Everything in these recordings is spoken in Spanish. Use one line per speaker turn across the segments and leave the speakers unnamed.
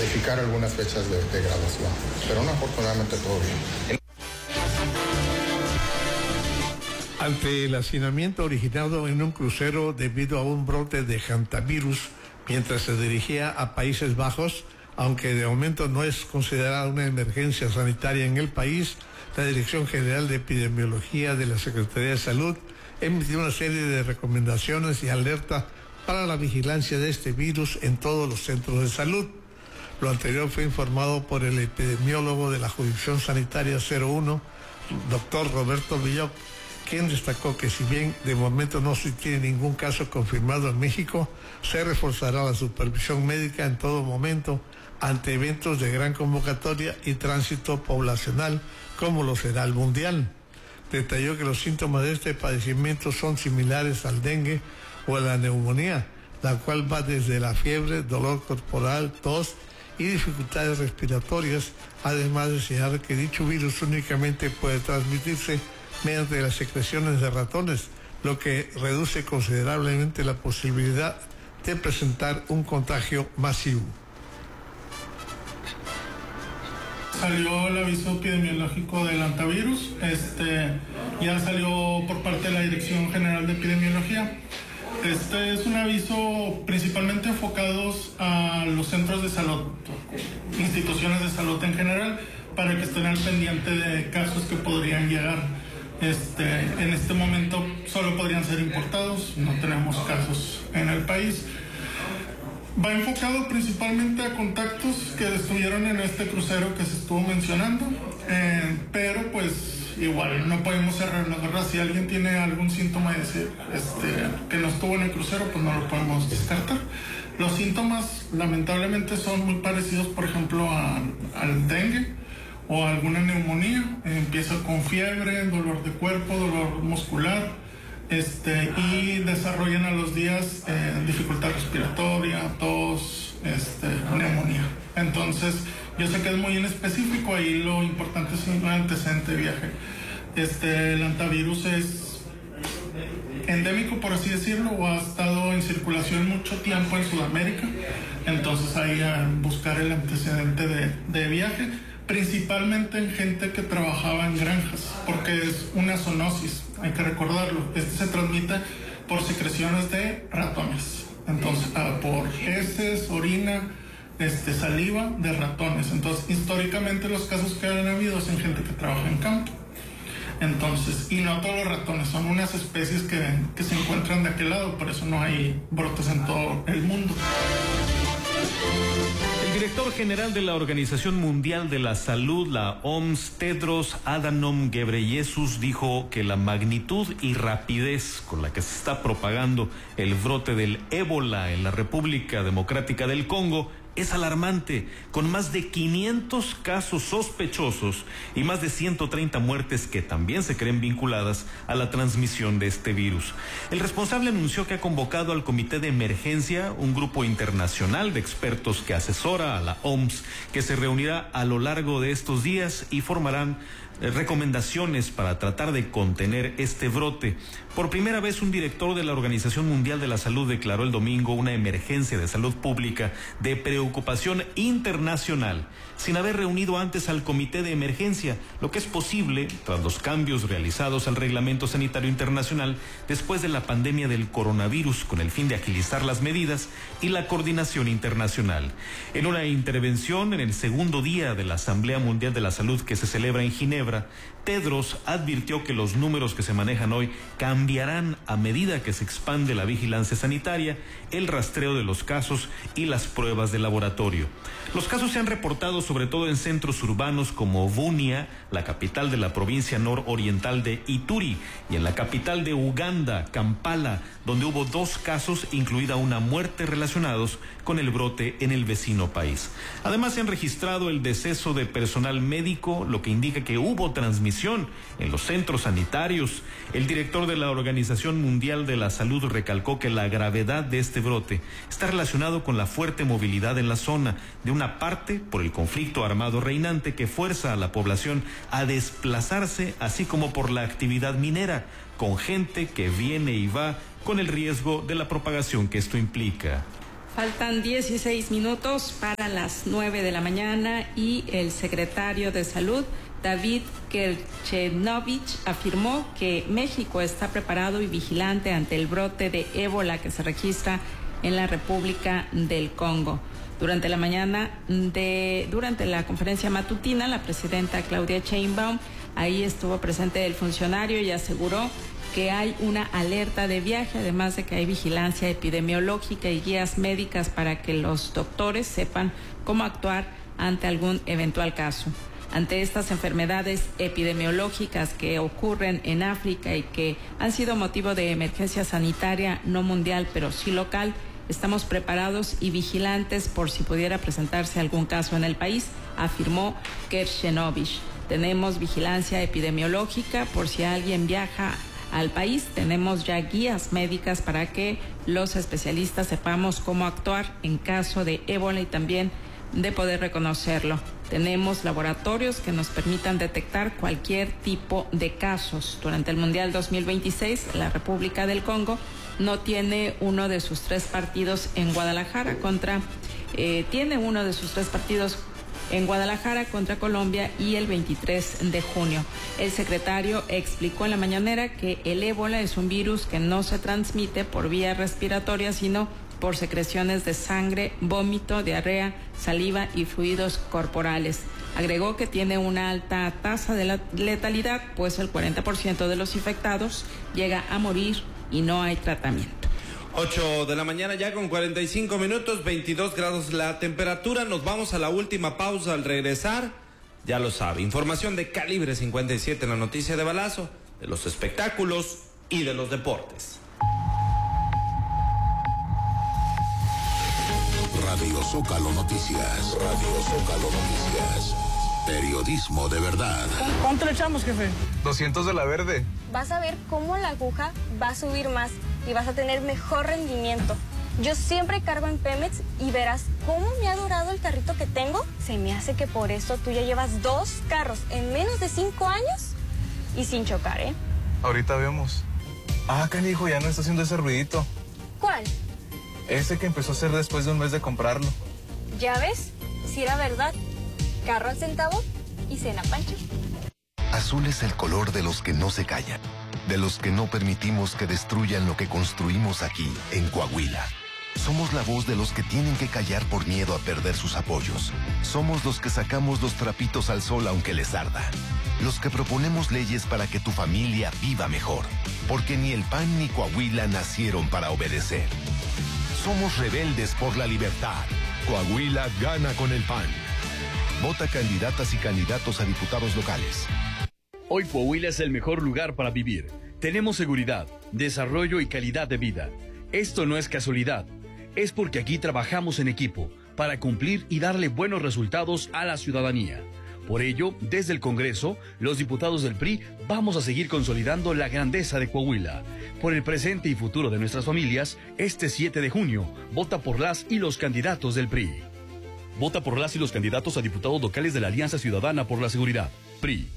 modificar algunas fechas de graduación, pero no, afortunadamente todo bien.
Ante el hacinamiento originado en un crucero debido a un brote de hantavirus mientras se dirigía a Países Bajos, aunque de momento no es considerada una emergencia sanitaria en el país, la Dirección General de Epidemiología de la Secretaría de Salud emitió una serie de recomendaciones y alerta para la vigilancia de este virus en todos los centros de salud. Lo anterior fue informado por el epidemiólogo de la Jurisdicción Sanitaria 01, doctor Roberto Villoc, quien destacó que si bien de momento no se tiene ningún caso confirmado en México, se reforzará la supervisión médica en todo momento ante eventos de gran convocatoria y tránsito poblacional como lo será el Mundial. Detalló que los síntomas de este padecimiento son similares al dengue o a la neumonía, la cual va desde la fiebre, dolor corporal, tos y dificultades respiratorias, además de señalar que dicho virus únicamente puede transmitirse mediante las secreciones de ratones, lo que reduce considerablemente la posibilidad de presentar un contagio masivo.
Salió el aviso epidemiológico del hantavirus, ya salió por parte de la Dirección General de Epidemiología. Este es un aviso principalmente enfocados a los centros de salud, instituciones de salud en general, para que estén al pendiente de casos que podrían llegar. En este momento solo podrían ser importados, no tenemos casos en el país. Va enfocado principalmente a contactos que estuvieron en este crucero que se estuvo mencionando, pero pues igual no podemos cerrarnos, ¿verdad? Si alguien tiene algún síntoma de decir que no estuvo en el crucero, pues no lo podemos descartar. Los síntomas lamentablemente son muy parecidos, por ejemplo, al dengue o alguna neumonía. Empieza con fiebre, dolor de cuerpo, dolor muscular, y desarrollan a los días dificultad respiratoria, tos, neumonía. Entonces, yo sé que es muy inespecífico, ahí lo importante es un antecedente de viaje. El hantavirus es endémico, por así decirlo, o ha estado en circulación mucho tiempo en Sudamérica. Entonces, ahí a buscar el antecedente de viaje, principalmente en gente que trabajaba en granjas, porque es una zoonosis, hay que recordarlo. Se transmite por secreciones de ratones, entonces por heces, orina, saliva de ratones. Entonces, históricamente los casos que han habido es en gente que trabaja en campo. Entonces, y no todos los ratones, son unas especies que se encuentran de aquel lado, por eso no hay brotes en todo el mundo.
El director general de la Organización Mundial de la Salud, la OMS, Tedros Adhanom Ghebreyesus, dijo que la magnitud y rapidez con la que se está propagando el brote del ébola en la República Democrática del Congo es alarmante, con más de 500 casos sospechosos y más de 130 muertes que también se creen vinculadas a la transmisión de este virus. El responsable anunció que ha convocado al Comité de Emergencia, un grupo internacional de expertos que asesora a la OMS, que se reunirá a lo largo de estos días y formarán recomendaciones para tratar de contener este brote. Por primera vez, un director de la Organización Mundial de la Salud declaró el domingo una emergencia de salud pública de preocupación internacional, sin haber reunido antes al Comité de Emergencia, lo que es posible tras los cambios realizados al Reglamento Sanitario Internacional después de la pandemia del coronavirus, con el fin de agilizar las medidas y la coordinación internacional. En una intervención en el segundo día de la Asamblea Mundial de la Salud que se celebra en Ginebra, Tedros advirtió que los números que se manejan hoy cambiarán a medida que se expande la vigilancia sanitaria, el rastreo de los casos y las pruebas de laboratorio. Los casos se han reportado sobre todo en centros urbanos como Bunia, la capital de la provincia nororiental de Ituri, y en la capital de Uganda, Kampala, donde hubo 2 casos, incluida una muerte, relacionados con el brote en el vecino país. Además, se han registrado el deceso de personal médico, lo que indica que hubo transmisión en los centros sanitarios. El director de la Organización Mundial de la Salud recalcó que la gravedad de este brote está relacionado con la fuerte movilidad en la zona, de una parte por el conflicto armado reinante que fuerza a la población a desplazarse, así como por la actividad minera, con gente que viene y va, con el riesgo de la propagación que esto implica.
Faltan 16 minutos para las 9 de la mañana y el secretario de Salud, David Kerchenovich, afirmó que México está preparado y vigilante ante el brote de ébola que se registra en la República del Congo. Durante la conferencia matutina, la presidenta Claudia Sheinbaum, ahí estuvo presente el funcionario y aseguró que hay una alerta de viaje, además de que hay vigilancia epidemiológica y guías médicas para que los doctores sepan cómo actuar ante algún eventual caso. Ante estas enfermedades epidemiológicas que ocurren en África y que han sido motivo de emergencia sanitaria no mundial, pero sí local, estamos preparados y vigilantes por si pudiera presentarse algún caso en el país, afirmó Kerchenovich. Tenemos vigilancia epidemiológica por si alguien viaja al país. Tenemos ya guías médicas para que los especialistas sepamos cómo actuar en caso de ébola y también de poder reconocerlo. Tenemos laboratorios que nos permitan detectar cualquier tipo de casos. Durante el Mundial 2026, la República del Congo no tiene uno de sus 3 partidos en Guadalajara contra Colombia y el 23 de junio. El secretario explicó en la mañanera que el ébola es un virus que no se transmite por vía respiratoria, sino por secreciones de sangre, vómito, diarrea, saliva y fluidos corporales. Agregó que tiene una alta tasa de letalidad, pues el 40% de los infectados llega a morir y no hay tratamiento.
8 de la mañana ya con 45 minutos, 22 grados la temperatura. Nos vamos a la última pausa. Al regresar, ya lo sabe, información de Calibre 57 en la noticia de balazo, de los espectáculos y de los deportes.
Radio Zócalo Noticias. Radio Zócalo Noticias. Periodismo de verdad.
¿Cuánto le echamos, jefe?
200 de la verde.
Vas a ver cómo la aguja va a subir más y vas a tener mejor rendimiento. Yo siempre cargo en Pemex y verás cómo me ha durado el carrito que tengo. Se me hace que por eso tú ya llevas 2 carros en menos de 5 años y sin chocar, ¿eh?
Ahorita vemos. Ah, canijo, ya no está haciendo ese ruidito.
¿Cuál?
Ese que empezó a hacer después de un mes de comprarlo.
¿Ya ves? Si era verdad. Carro al centavo y cena pancho.
Azul es el color de los que no se callan, de los que no permitimos que destruyan lo que construimos aquí, en Coahuila. Somos la voz de los que tienen que callar por miedo a perder sus apoyos. Somos los que sacamos los trapitos al sol aunque les arda. Los que proponemos leyes para que tu familia viva mejor. Porque ni el PAN ni Coahuila nacieron para obedecer. Somos rebeldes por la libertad. Coahuila gana con el PAN. Vota candidatas y candidatos a diputados locales.
Hoy Coahuila es el mejor lugar para vivir. Tenemos seguridad, desarrollo y calidad de vida. Esto no es casualidad. Es porque aquí trabajamos en equipo para cumplir y darle buenos resultados a la ciudadanía. Por ello, desde el Congreso, los diputados del PRI vamos a seguir consolidando la grandeza de Coahuila. Por el presente y futuro de nuestras familias, este 7 de junio, vota por las y los candidatos del PRI. Vota por las y los candidatos a diputados locales de la Alianza Ciudadana por la Seguridad, PRI.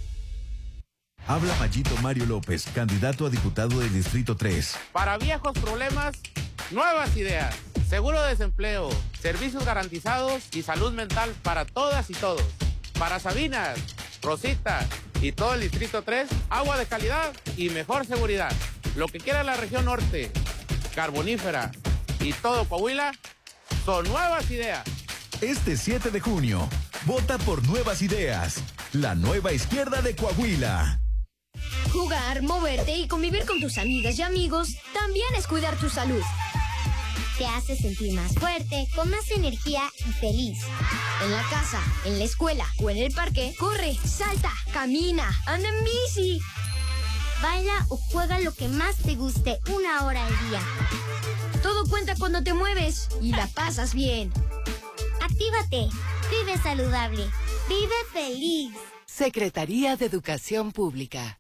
Habla Mayito Mario López, candidato a diputado del Distrito 3.
Para viejos problemas, nuevas ideas. Seguro de desempleo, servicios garantizados y salud mental para todas y todos. Para Sabinas, Rosita y todo el Distrito 3, agua de calidad y mejor seguridad. Lo que quiera la región norte, carbonífera y todo Coahuila, son nuevas ideas.
Este 7 de junio, vota por Nuevas Ideas, la nueva izquierda de Coahuila.
Jugar, moverte y convivir con tus amigas y amigos también es cuidar tu salud.
Te hace sentir más fuerte, con más energía y feliz.
En la casa, en la escuela o en el parque, corre, salta, camina, anda en bici.
Baila o juega lo que más te guste 1 hora al día.
Todo cuenta cuando te mueves y la pasas bien.
Actívate, vive saludable, vive feliz.
Secretaría de Educación Pública.